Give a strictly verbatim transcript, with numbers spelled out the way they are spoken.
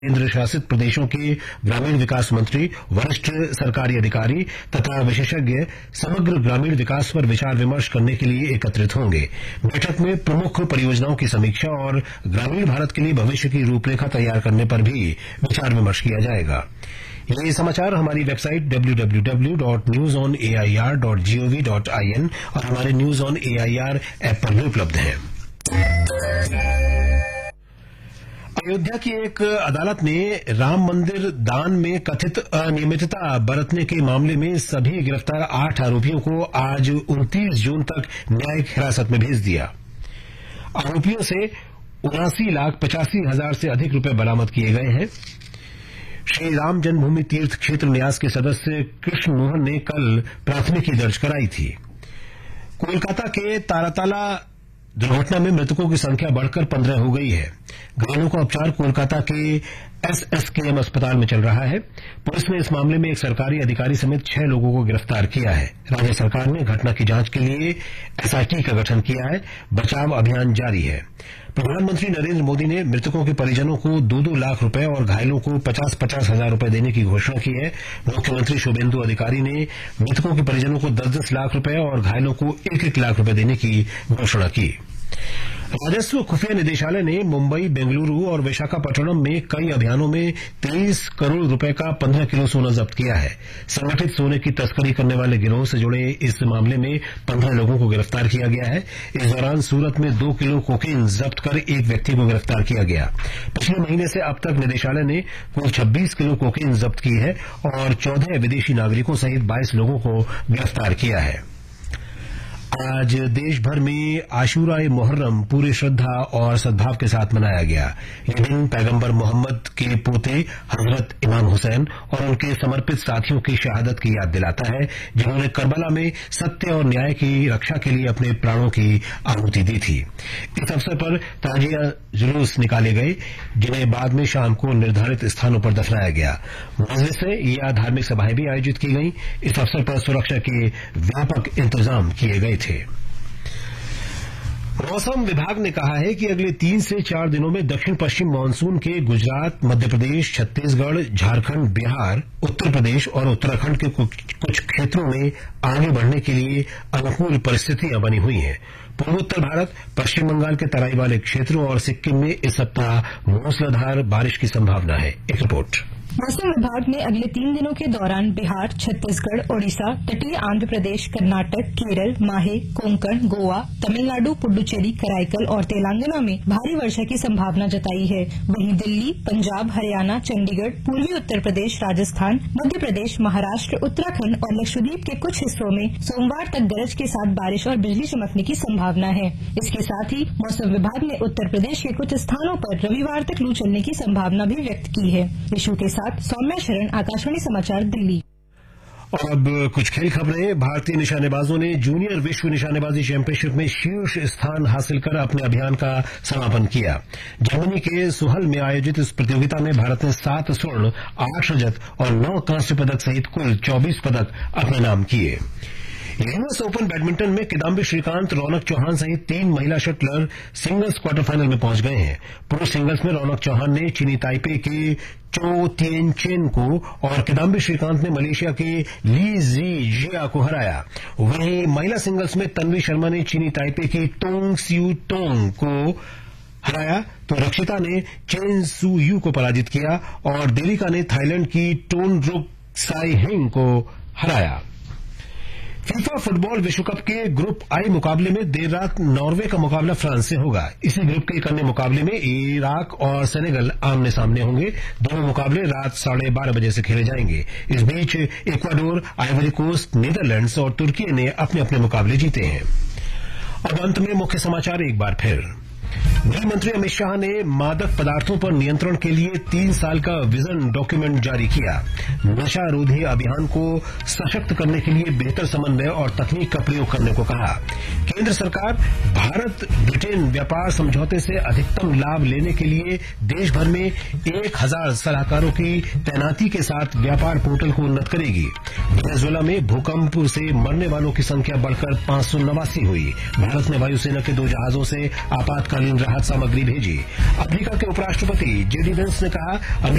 केंद्र शासित प्रदेशों के ग्रामीण विकास मंत्री, वरिष्ठ सरकारी अधिकारी तथा विशेषज्ञ समग्र ग्रामीण विकास पर विचार विमर्श करने के लिए एकत्रित होंगे। बैठक में प्रमुख परियोजनाओं की समीक्षा और ग्रामीण भारत के लिए भविष्य की रूपरेखा तैयार करने पर भी विचार विमर्श किया जाएगा। ये समाचार हमारी website W W W dot news on A I R dot G O V dot I N और हमारे news on A I R app पर भी उपलब्ध हैं। अयोध्या की एक अदालत ने राम मंदिर दान में कथित अनियमितता बरतने के मामले में सभी गिरफ्तार आठ आरोपियों को आज उनतीस जून तक न्यायिक हिरासत में भेज दिया। आरोपियों से उनासी लाख पचासी हजार से अधिक रुपए बरामद किए गए हैं। श्री राम जन्मभूमि तीर्थ क्षेत्र न्यास के सदस्य कृष्ण मोहन ने कल प्राथमिकी दर्ज कराई थी। कोलकाता के ताराताला दुर्घटना में मृतकों की संख्या बढ़कर पंद्रह हो गई है। घायलों का उपचार कोलकाता के एस एस के एम अस्पताल में चल रहा है। पुलिस ने इस मामले में एक सरकारी अधिकारी समेत छह लोगों को गिरफ्तार किया है। राज्य सरकार ने घटना की जांच के लिए एस आई टी का गठन किया है। बचाव अभियान जारी है। प्रधानमंत्री नरेंद्र मोदी ने मृतकों के परिजनों को दो दो लाख रुपए और घायलों को पचास पचास हजार रुपए देने की घोषणा की है। मुख्यमंत्री शुभेंदु अधिकारी ने मृतकों के परिजनों को दस दस लाख रुपए और घायलों को एक एक लाख रुपए देने की घोषणा की। राजस्व खुफिया निदेशालय ने मुंबई, बेंगलुरु और विशाखापट्टनम में कई अभियानों में तेईस करोड़ रुपए का पंद्रह किलो सोना जब्त किया है। संगठित सोने की तस्करी करने वाले गिरोह से जुड़े इस मामले में पंद्रह लोगों को गिरफ्तार किया गया है। इस दौरान सूरत में दो किलो कोकीन जब्त कर एक व्यक्ति को गिरफ्तार किया गया। पिछले महीने से अब तक निदेशालय ने कुल छब्बीस किलो कोकीन जब्त की है और चौदह विदेशी नागरिकों सहित बाईस लोगों को गिरफ्तार किया है। आज देश भर में आशूरा ए मुहर्रम पूरी श्रद्धा और सद्भाव के साथ मनाया गया। यह दिन पैगंबर मोहम्मद के पोते हजरत इमाम हुसैन और उनके समर्पित साथियों की शहादत की याद दिलाता है, जिन्होंने करबला में सत्य और न्याय की रक्षा के लिए अपने प्राणों की आहुति दी थी। इस अवसर पर ताजिया जुलूस निकाले गए, जिन्हें बाद में शाम को निर्धारित स्थानों पर दफनाया गया। मजलिसें या धार्मिक सभाएं भी आयोजित की गईं। इस अवसर पर सुरक्षा के व्यापक इंतजाम किए गए थे। मौसम विभाग ने कहा है कि अगले तीन से चार दिनों में दक्षिण पश्चिम मानसून के गुजरात, मध्य प्रदेश, छत्तीसगढ़, झारखंड, बिहार, उत्तर प्रदेश और उत्तराखंड के कुछ क्षेत्रों में आगे बढ़ने के लिए अनुकूल परिस्थितियां बनी हुई हैं। पूर्वोत्तर भारत, पश्चिम बंगाल के तराई वाले क्षेत्रों और सिक्किम में इस सप्ताह मूसलाधार बारिश की संभावना है। एक रिपोर्ट। मौसम विभाग ने अगले तीन दिनों के दौरान बिहार, छत्तीसगढ़, ओडिशा, तटीय आंध्र प्रदेश, कर्नाटक, केरल, माहे, कोंकण, गोवा, तमिलनाडु, पुडुचेरी, कराईकल और तेलंगाना में भारी वर्षा की संभावना जताई है। वहीं दिल्ली, पंजाब, हरियाणा, चंडीगढ़, पूर्वी उत्तर प्रदेश, राजस्थान, मध्य प्रदेश, महाराष्ट्र, उत्तराखंड और लक्षद्वीप के कुछ हिस्सों में सोमवार तक गरज के साथ बारिश और बिजली चमकने की संभावना है। इसके साथ ही मौसम विभाग ने उत्तर प्रदेश के कुछ स्थानों पर रविवार तक लू चलने की संभावना भी व्यक्त की है। इशू के सौम्या शरण, आकाशवाणी समाचार, दिल्ली। और अब कुछ खेल खबरें। भारतीय निशानेबाजों ने जूनियर विश्व निशानेबाजी चैंपियनशिप में शीर्ष स्थान हासिल कर अपने अभियान का समापन किया। जर्मनी के सुहल में आयोजित इस प्रतियोगिता में भारत ने सात स्वर्ण, आठ रजत और नौ कांस्य पदक सहित कुल चौबीस पदक अपने नाम किए। यूएस ओपन बैडमिंटन में किदाम्बी श्रीकांत, रौनक चौहान सहित तीन महिला शटलर सिंगल्स क्वार्टर फाइनल में पहुंच गए हैं। पुरुष सिंगल्स में रौनक चौहान ने चीनी ताइपे के चो तिएन चेन को और किदाम्बी श्रीकांत ने मलेशिया के ली जी जिया को हराया। वहीं महिला सिंगल्स में तन्वी शर्मा ने चीनी ताइपे की तोंग सियू तोंग को हराया तो रक्षिता ने चेन सू यू को पराजित किया और देविका ने थाईलैंड की टोन रुक साई हिंग को हराया। फीफा फुटबॉल विश्व कप के ग्रुप आई मुकाबले में देर रात नॉर्वे का मुकाबला फ्रांस से होगा। इसी ग्रुप के एक अन्य मुकाबले में इराक और सेनेगल आमने सामने होंगे। दोनों मुकाबले रात साढ़े बारह बजे से खेले जाएंगे। इस बीच इक्वाडोर, आइवरी कोस्ट, नीदरलैंड्स और तुर्की ने अपने अपने मुकाबले जीते हैं। अब अंत में मुख्य समाचार एक बार फिर। गृह मंत्री अमित शाह ने मादक पदार्थों पर नियंत्रण के लिए तीन साल का विजन डॉक्यूमेंट जारी किया। नशा रोधी अभियान को सशक्त करने के लिए बेहतर समन्वय और तकनीक का प्रयोग करने को कहा। केंद्र सरकार भारत ब्रिटेन व्यापार समझौते से अधिकतम लाभ लेने के लिए देश भर में एक हजार सलाहकारों की तैनाती के साथ व्यापार पोर्टल को उन्नत करेगी। वेनेजुएला में भूकंप से मरने वालों की संख्या बढ़कर पांच सौ नवासी हुई। भारत ने वायुसेना के दो जहाजों से आपातकालीन राहत सामग्री भेजी। अमेरिका के उपराष्ट्रपति जेडी वेंस ने कहा